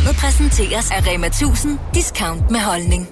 Programmet præsenteres af Rema 1000 Discount med holdning.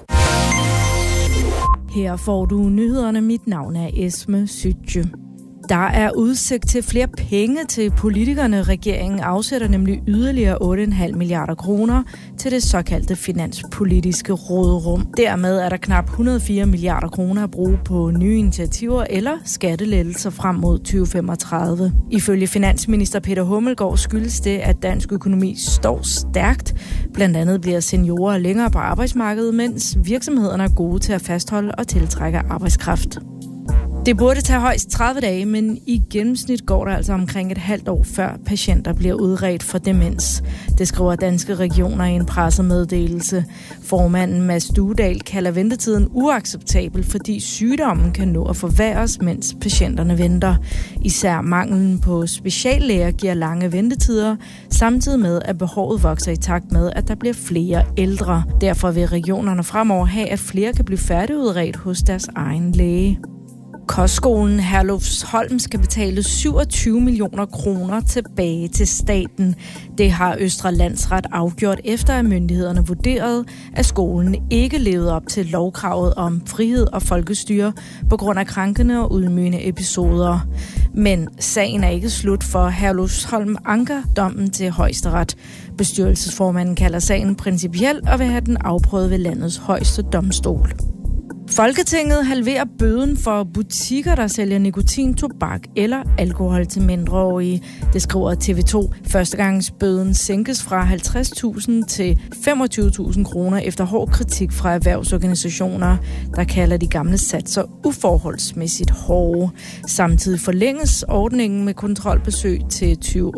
Her får du nyhederne. Mit navn er Esme Sytje. Der er udsigt til flere penge til politikerne. Regeringen afsætter nemlig yderligere 8,5 milliarder kroner til det såkaldte finanspolitiske råderum. Dermed er der knap 104 milliarder kroner at bruge på nye initiativer eller skattelettelser frem mod 2035. Ifølge finansminister Peter Hummelgaard skyldes det, at dansk økonomi står stærkt. Blandt andet bliver seniorer længere på arbejdsmarkedet, mens virksomhederne er gode til at fastholde og tiltrække arbejdskraft. Det burde tage højst 30 dage, men i gennemsnit går der altså omkring et halvt år, før patienter bliver udredt for demens. Det skriver Danske Regioner i en pressemeddelelse. Formanden Mads Duedal kalder ventetiden uacceptabel, fordi sygdommen kan nå at forværres, mens patienterne venter. Især manglen på speciallæger giver lange ventetider, samtidig med at behovet vokser i takt med, at der bliver flere ældre. Derfor vil regionerne fremover have, at flere kan blive færdigudredt hos deres egen læge. Kostskolen Herlufsholm skal betale 27 millioner kroner tilbage til staten. Det har Østre Landsret afgjort efter, at myndighederne vurderede, at skolen ikke levede op til lovkravet om frihed og folkestyre på grund af krænkende og ydmygende episoder. Men sagen er ikke slut, for Herlufsholm anker dommen til Højesteret. Bestyrelsesformanden kalder sagen principiel og vil have den afprøvet ved landets højeste domstol. Folketinget halverer bøden for butikker, der sælger nikotin, tobak eller alkohol til mindreårige. Det skriver TV2. Førstegangsbøden sænkes fra 50.000 til 25.000 kroner efter hård kritik fra erhvervsorganisationer, der kalder de gamle satser uforholdsmæssigt hårde. Samtidig forlænges ordningen med kontrolbesøg til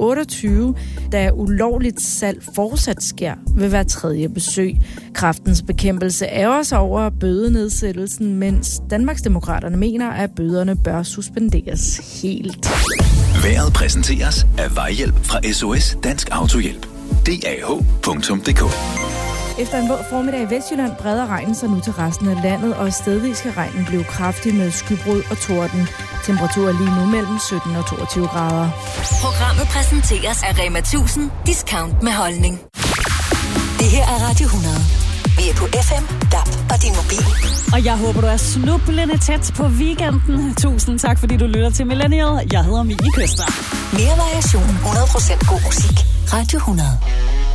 2028, da ulovligt salg fortsat sker ved hver tredje besøg. Kræftens Bekæmpelse ærger sig over bødenedsættelse, mens Danmarksdemokraterne mener, at bøderne bør suspenderes helt. Vejret præsenteres af Vejhjælp fra SOS Dansk Autohjælp. DAH.dk. Efter en våd formiddag i Vestjylland breder regnen sig nu til resten af landet, og stedvis skal regnen blive kraftig med skybrud og torden. Temperaturer lige nu mellem 17 og 22 grader. Programmet præsenteres af Rema 1000 Discount med holdning. Det her er Radio 100. Vi er på FM, DAB og din mobil. Og jeg håber, du er snublende tæt på weekenden. Tusind tak, fordi du lytter til Millennial. Jeg hedder Mie Køster. Mere variation, 100% god musik. Radio 100.